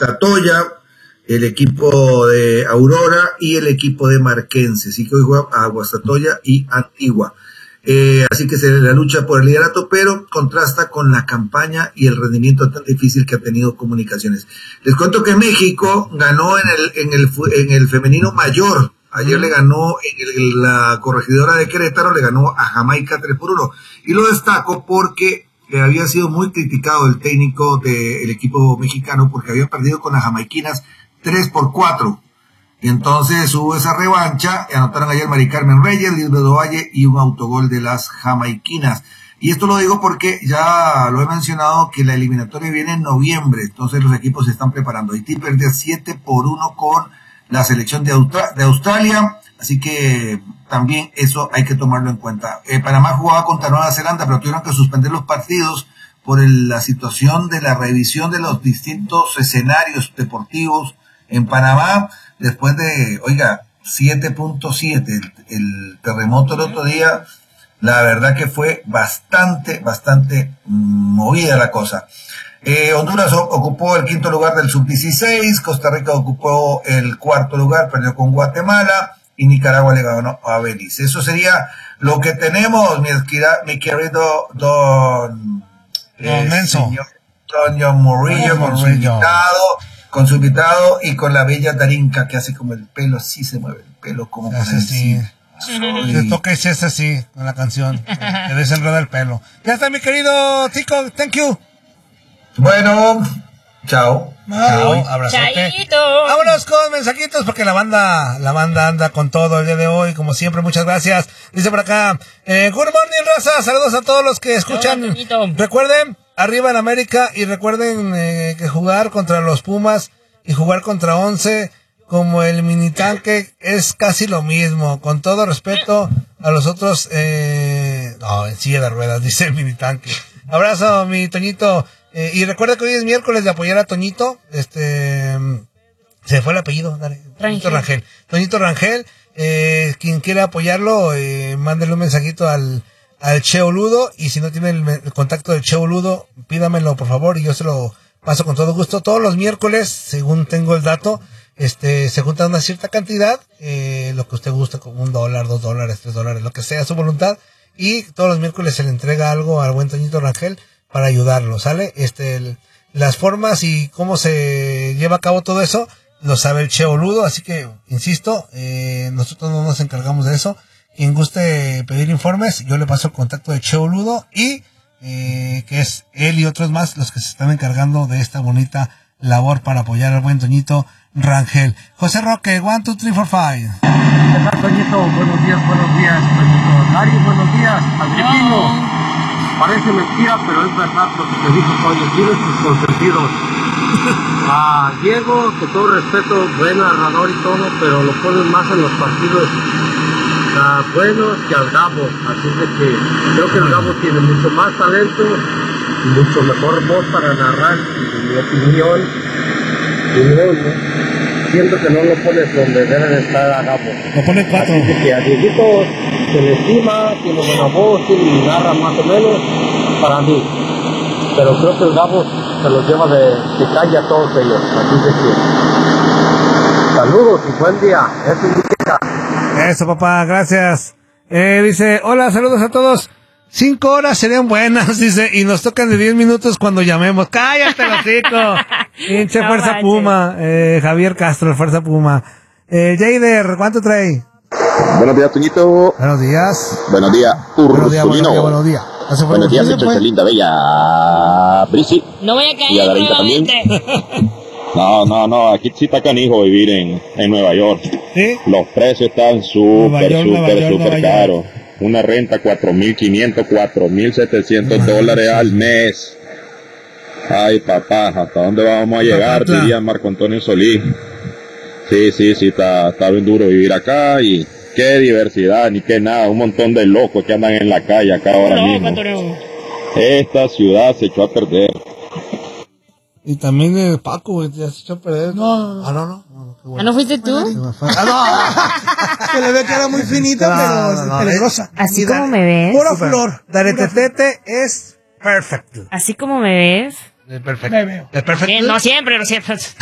Guastatoya, el equipo de Aurora y el equipo de Marquense. Así que hoy juega a Guastatoya y Antigua. Así que se la lucha por el liderato, pero contrasta con la campaña y el rendimiento tan difícil que ha tenido Comunicaciones. Les cuento que México ganó en el femenino mayor. Ayer le ganó la Corregidora de Querétaro, le ganó a Jamaica 3-1. Y lo destaco porque había sido muy criticado el técnico del equipo mexicano porque había perdido con las jamaiquinas 3-4. Y entonces hubo esa revancha, anotaron ayer Mari Carmen Reyes, Lisbeth Ovalle y un autogol de las jamaiquinas. Y esto lo digo porque ya lo he mencionado que la eliminatoria viene en noviembre, entonces los equipos se están preparando. Haití perdió 7-1 con la selección de Australia, así que también eso hay que tomarlo en cuenta. Panamá jugaba contra Nueva Zelanda, pero tuvieron que suspender los partidos por la situación de la revisión de los distintos escenarios deportivos en Panamá. Después de, 7.7, el terremoto el otro día, la verdad que fue bastante movida la cosa. Honduras ocupó el 5º lugar del sub-16, Costa Rica ocupó el 4º lugar, perdió con Guatemala, y Nicaragua le ganó a Belice. Eso sería lo que tenemos, mi querido don Menso. Antonio Murillo, con su invitado y con la bella Darinka que hace como el pelo, así se mueve el pelo como por encima. Le toca ese así con la canción, que desenreda el pelo. Ya está mi querido Tico, thank you. Bueno, chao. Chao, abrazote. Vámonos con mensajitos porque la banda anda con todo el día de hoy, como siempre, muchas gracias. Dice por acá, good morning, raza, saludos a todos los que escuchan. Recuerden, arriba en América, y recuerden que jugar contra los Pumas y jugar contra 11 como el mini tanque es casi lo mismo. Con todo respeto a los otros, en silla de ruedas, dice el mini tanque. Abrazo, mi Toñito. Y recuerda que hoy es miércoles de apoyar a Toñito. Se fue el apellido, dale. Toñito Rangel. Quien quiera apoyarlo, mándele un mensajito al Cheo Ludo, y si no tiene el contacto del Cheo Ludo, pídamelo por favor y yo se lo paso con todo gusto. Todos los miércoles, según tengo el dato, se junta una cierta cantidad, lo que usted guste, como $1, $2, $3, lo que sea su voluntad, y todos los miércoles se le entrega algo al buen Toñito Rangel para ayudarlo, ¿sale? Las formas y cómo se lleva a cabo todo eso lo sabe el Cheo Ludo, así que, insisto, nosotros no nos encargamos de eso. Quien guste pedir informes, yo le paso el contacto de Cheo Ludo y que es él y otros más los que se están encargando de esta bonita labor para apoyar al buen Toñito Rangel. José Roque, 1, 2, 3, 4, 5. ¿Qué tal, Toñito? Buenos días, Toñito. Dari, buenos días. Agripino. Parece mentira, pero es verdad lo que te dijo Toño. Tienes tus consentidos. A Diego, con todo respeto, buen narrador y todo, pero lo ponen más en los partidos buenos que al Gabo. Así de que creo que el Gabo tiene mucho más talento y mucho mejor voz para narrar, en mi opinión. Y no, siento que no lo pones donde deben estar a Gabo. Lo pone 4. Así que a Dieguito se le estima, tiene buena voz, tiene narra más o menos para mí. Pero creo que el Gabo se los lleva de calle a todos ellos. Así de que saludos y buen día. Eso indica. Eso, papá, gracias. Dice, hola, saludos a todos. 5 horas serían buenas, dice, y nos tocan de 10 minutos cuando llamemos. ¡Cállate, hocico! Pinche no Fuerza manches. Puma, Javier Castro, Fuerza Puma. Jader, ¿cuánto trae? Buenos días, Toñito. Buenos días. Buenos días, Ursulino. Buenos días. Buenos días, Mecho, linda, bella Brisi. No voy a caer y a Darinka también. No, aquí sí está canijo vivir en Nueva York. ¿Sí? Los precios están súper caros. Una renta $4,500, $4,700 al mes. Ay, papá, ¿hasta dónde vamos a llegar? Diría Marco Antonio Solís. Sí, está bien duro vivir acá y qué diversidad, ni qué nada. Un montón de locos que andan en la calle acá ahora mismo. Esta ciudad se echó a perder. Y también Paco, ya se echó a perder. No. Bueno. ¿No fuiste tú? No. Se le ve que era muy finita, pero peligrosa. Así como me ves. Pura flor. Daretetete es perfecto. Así como me ves. Es perfecto. Es perfecto. No siempre.